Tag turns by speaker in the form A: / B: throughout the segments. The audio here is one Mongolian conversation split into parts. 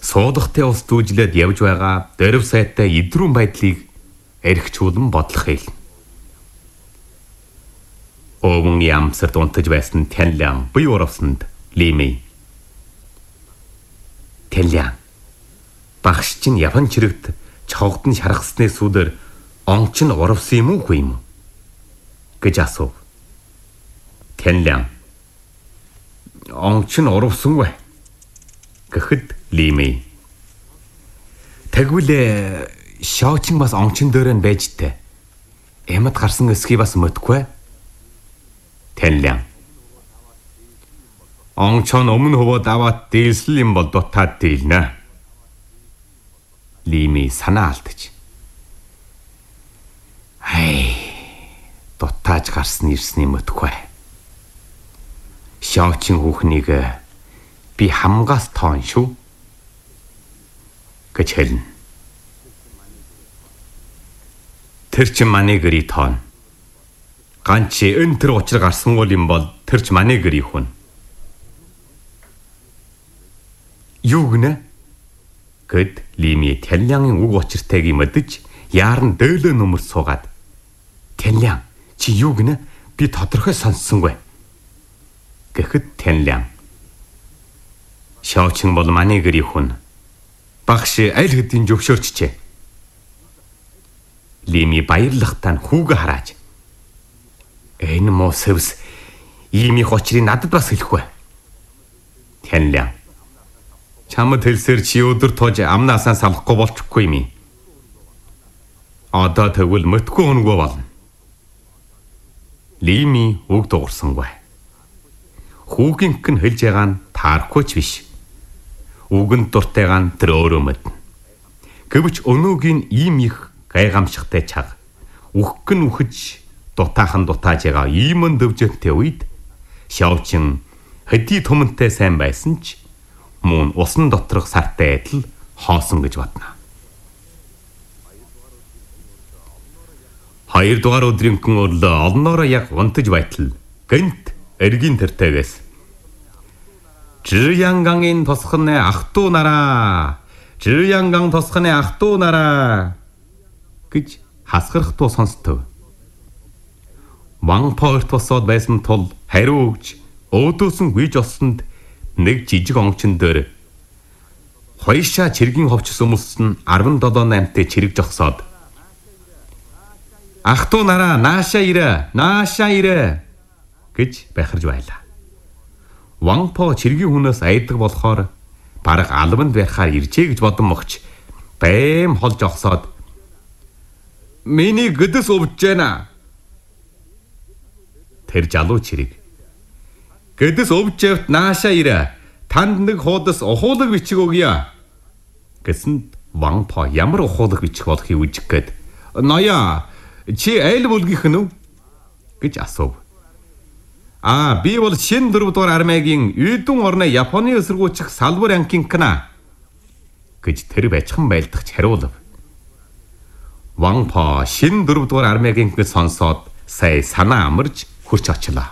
A: суудахтай ус дүүжлээд явж байгаа дөрв сайтай идрүүн байдлыг эргчүүлэн бодлох хэлнэ. Өвгний амсарт унтаж байсан Тянлян буй уравсанд Лимей. Тянлян. Багш чинь Япон чирэгт чавгдан шаргасны сүлээр онч нь уравсан юм уу үгүй юм уу? гэж асуув. Тянлян. Онч нь уравсангүй. Гэхэд Лимей. Тэгвэл шоочин бас ончин дээр нь байж тээ. Эмэд гарсан эсхий бас мэдгүй. Тянлян. Ончон өмнө хөвөд аваад дийлсэл юм бол дутаад дийлнэ. Лимей санаа алдаж. Дутааж гарсан ирсний мэдгүй. Шоочин хүүхнийг би хамгаас тоон шүү гэж хэлнэ. Тэр ч манай гэрий тоон. Ганч энэ тэр учир гарсан юм бол тэр ч манай гэрий хүн. Юу гэнэ? Гэд Лимей Тянлянгийн үг учиртайг мэдэж яарн дөөлөө нүмер суугаад. Тянлян чи юу гэнэ? Би тодорхой сонссонгүй. Гэхэд Тянлян. Шоочин бол манай гэрий хүн. Багш аль хэдийн зөвшөөрчжээ. Лимей баярлахтаа хүүгээ харааж. Энэ муу сэвс ийм их очрыг надад бас хэлэхгүй. Тянлян. Чамд хэлсээр чи өдөр тууж амнаасаа салахгүй болчихгүй юм. Одоо тэгвэл мэдгүй өнгөө болно. Лимей үг дуурсангүй. Хүүгийнх нь хэлж байгаа нь таарахгүй ч биш. Үгэнд дуртайгаа нь тэр өөрөө мэднэ. Гэвч өнөөгийн ийм их гайхамшигтай чаг үхэх нь үхэж дутаахан дутааж байгаа ийм дэвжэнтэй үед шавчин хэдий түмэнтэй сайн байсан ч мөн усан доторх сартай адил хоосон гэж бодно. 2 дугаар өдрийнхэн өрлөө олноороо яг унтаж байтал гэнт эргийн тэртэгээс Жирянгангийн тосхны ах トゥ нараа Жирянган тосхны ах トゥ нараа гэж хасгарах туу сонстов. Ванпоорт босоод байсан тул хариу өгж өөдөөсөн гүйж олсонд нэг жижиг ончин дээр хоёшаа чиргийн ховчс өмссөн 17-8-тэй чирэг жогсоод ах トゥ нараа наашаа ирээ гэж бахарж байлаа. Ванпо чиргийн хүнээс айдаг болохоор бараг албанд байхаар иржээ гэж бодон мөгч бэм холж огсоод миний гэдэс өвж байна. Тэр жалуу чирэг гэдэс өвж явт наашаа ирээ. Танд нэг хуудас ухуулаг бичиг өгье гэсэнд Ванпо ямар ухуулаг бичих болохыг үжих гээд ноёо чи айл бүлгийнх нь үү гэж асуув. Би бол шинэ 4 дугаар армейгийн Үйдэн орны Японы эсэргүүцэх салбар ангийн кна гэж тэр бачхан байлдахч хариулав. Ванпо шинэ 4 дугаар армейгийн сонсоод сая санаа амарж хурч очлоо.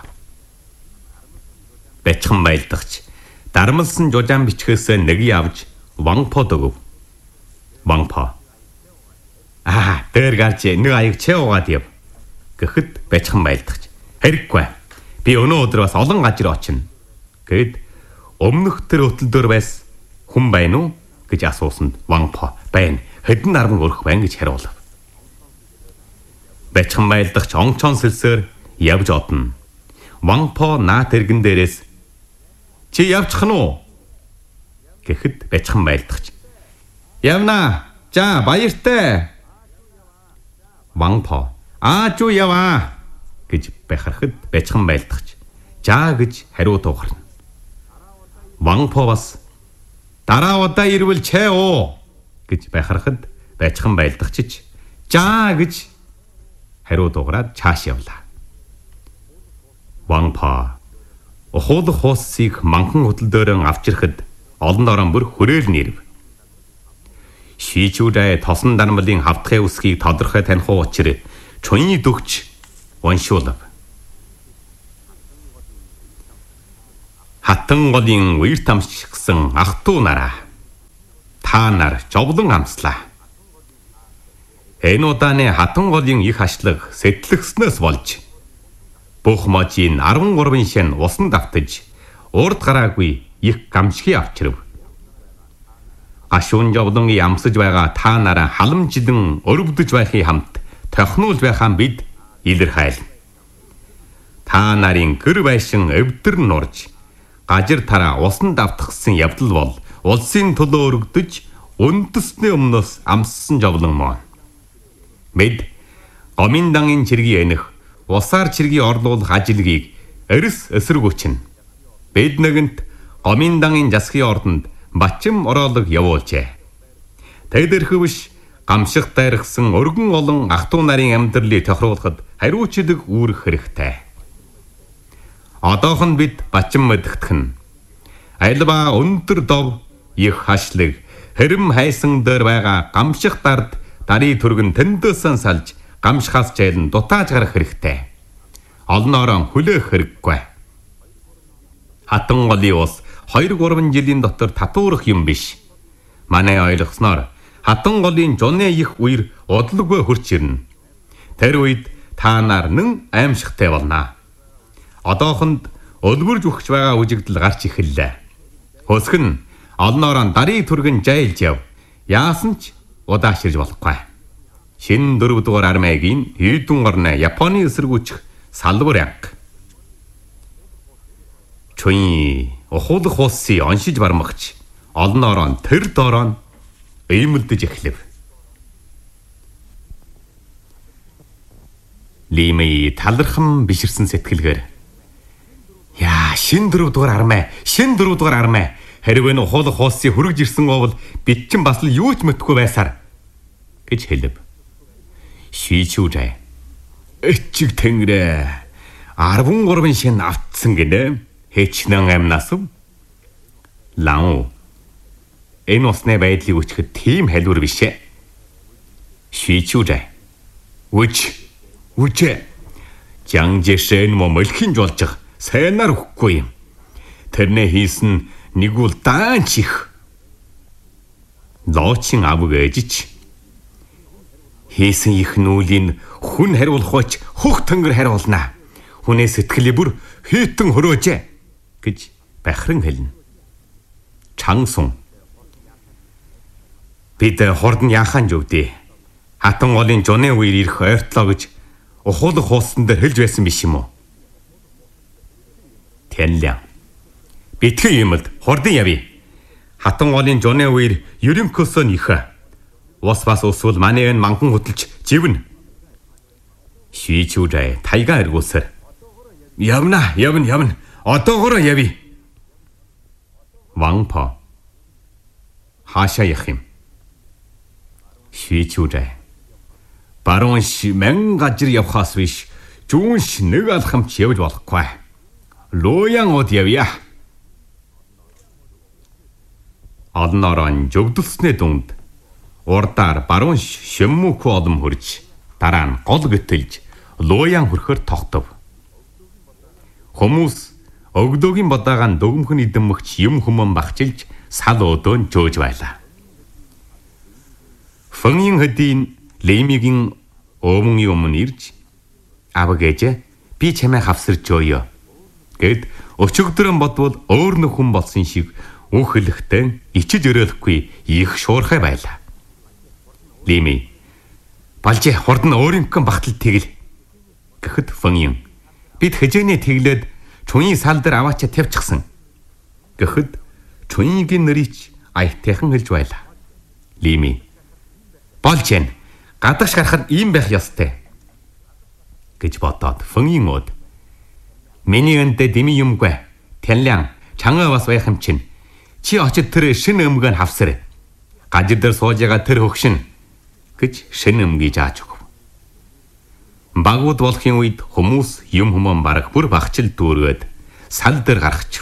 A: Бачхан байлдахч дармалсан жужаан бичгээс нэг явж Ванпод өгөв. Ванпо дээр гарч нэг аяг чэвгаад яв. Гэхэд бачхан байлдахч хэрэггүй. Би өнөө өдөр бас олон газар очино гэд өмнөх тэр хөтөл дээр байс хүн байна уу гэж асуусанд Ванпо байна. Хэдэн наран өрөх байна гэж хариулав. Бачхан байлдахч ончон сэлсээр явж одно. Ванпо наа тэргэн дээрээс чи явчих нь уу гэхэд бачхан байлдахч явна. За баяртай. Ванпо чүү яваа гэж бахархад бачхан байлдахч жаа гэж хариу туугарна. Ванпо бас дараа удаа ирвэл чэ оо гэж бахархад бачхан байлдахч жаа гэж хариу туугараад чааш явлаа. Ванпо ухуулах хуусыг манхан хөтөл дөөрөн авч ирэхэд олон дорон бүр хүрээл нэрв. Шийчүүдээ тосон дармлын хавтгын үсгийг тодорхой таних учир чуйны дөгч уншуулав. Хатан голын үер тамшигсан ах トゥ нараа та нар жовлон амслаа. Энэ удааны хатан голын их ашлаг сэтлэгснээс болж бүх можийн 13 шин усан давтаж урд гараагүй их гамшигын авчирв. Гашуун жовлонгийн амсаж байгаа та нараа халамжлан өрөвдөж байхын хамт тохнуулж байхаа бид илэрхийлнэ. Та нарын гэр байшин өвдөр нурж гажир тараа усан давтгсан явдал бол улсын төлөө өргөдөж үндэсний өмнөөс амссан жовлон мөн. Бид гоминдангийн чиргийн энэх усаар чиргийн орлуулах ажилгийг эрс эсэргүүчнэ. Бид нэгэнт гоминдангийн засгийн ордонд бачим ороолог явуулжээ. Тэдэрхвш гамших дайргсан өргөн олон ах トゥ нарын амьдралыг тохируулахад хариуцлага үүрэх хэрэгтэй. Одоохон бид бачим мэдгэтгэн. Альва өндөр дов их хашлаг хэрэм хайсан дээр байгаа гамших дард дарий түргэн тэндөөсөн салж гамшихаас жайлан дутааж гарах хэрэгтэй. Олноороо хүлээх хэрэггүй. Хатан голын ус 2-3 жилийн дотор татуурах юм биш. Манай ойлгосноор хатан голын жуны их үер удлаггүй хурц ирнэ. Тэр үед та нар нэн аимшигтай болно. Одоохонд өлгөрж өгч байгаа үжигдэл гарч эхэллээ. Хөсгөн олноороо дарий түргэн жайлж яв. Яасан ч удааширж болохгүй. Шинэ 4 дугаар армейгийн хийдэн орны Японы эсэргүүцэх салбар анги. Чуй ухуулах улсыг оншиж бармагч олноороо тэр доороо иймэлдэж эхлэв. Лимей талархам биширсэн сэтгэлгээр яа шин 4 дугаар армей хэрвээ нь ухуулах улсыг хүргэж ирсэн бол бид чинь бас л юу ч мэдхгүй байсаар гэж хэлв. Шийчүүжээ. Эцэг тэнгэрэ 13 шин автсан гинэ. Хэчнэн амнаас лав. Энэ усны байдлыг өчгөд тийм халуур биш ээ. Шийчүүжээ. Үчээ. Жанжэшэн мөлхийн жолжих сайнаар өгөхгүй юм. Тэрнээ хийсэн нэгүл даанч их. Лоочин авг ээжич. Хийсэн их нүүлийг хүн хариулах бач хөх тэнгэр хариулнаа. Хүнээ сэтгэлээ бүр хийтэн хөрөөжээ гэж бахран хэлнэ. Чангсун. Бид хордон яахан жөвдөө. Хатан голын жуны үер ирэх ойртлоо гэж ухуулах хуусан дээр хэлж байсан биш юм уу? Тэнлээ. Битгий юмд хордон явъя. Хатан голын жуны үер ерөнхөөсөө нөхө. Ус бас усвал манай энэ манхан хөдөлж живнэ. Шийчүүжээ тайга эргүүлсээр. Явна. Одоогоороо явъя. Вангпо. Хаашаа явах юм? Шийчүүжээ. Баруунш мэн гажир явхаас биш зүүнш нэг алхамч явж болохгүй. Луян од явъя. Олноороо жөвдөлснээ дүнд урдаар баруунш шэммүүхүү олом хөрж дараа нь гол гэтэлж луян хөрөхөр тогтов. Хүмүүс өгдөөгийн бодаагаан дөгмхөн идэммэгч юм хүмэн багчилж сал өдөөн жөөж байлаа. Фэнгийн хэдийн Леймигийн өвөн өмнө ирж авгээж би чамайг хавсарч жөөё гэд өчигдрэн бодвол өөр нэг хүн болсон шиг үх хэлэхтэй ичиж өрөөлөхгүй их шуурхай байлаа. Лими балжи хурдан өөрийнхөө багтал тэгэл гэхэд Фэнгийн бид хэжээний тэглээд чуйн сал дээр аваачаа тавьчихсан гэхэд чуйнгийн нэрийч аятайхан хэлж байлаа. Лими болж байна. Гадагш гарахад ийм байх ёстой гэж бодоод Фэнгийн ууд миний өндөө дими юмгүй. Тянлян чанга бас байх юм чинь. Чи очид тэр шин өмгөө хавсар. Гажир дээр сууж байгаа тэр хөгшин гэж шин өмгийг зааж өгв. Багууд болохын үед хүмүүс юм хүмэн барах бүр багчил дүүргээд сал дээр гаргачих.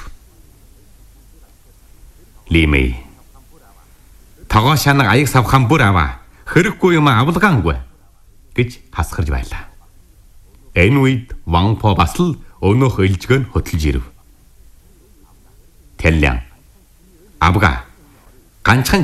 A: Лими тагоо шанаг аяг савхан бүр аваа. Хэрэггүй юм авалгаангүй гэж хасгарж байлаа. Энэ үед Вангпо бас л өнөөх ээлжгөө хөтлж ирв. Тэллян авга ганцхан